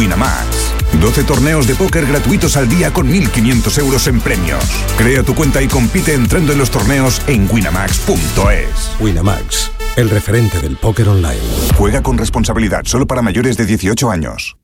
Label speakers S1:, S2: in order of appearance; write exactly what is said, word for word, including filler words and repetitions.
S1: Winamax. doce torneos de póker gratuitos al día con mil quinientos euros en premios. Crea tu cuenta y compite entrando en los torneos en winamax punto es.
S2: Winamax, el referente del póker online.
S1: Juega con responsabilidad, solo para mayores de dieciocho años.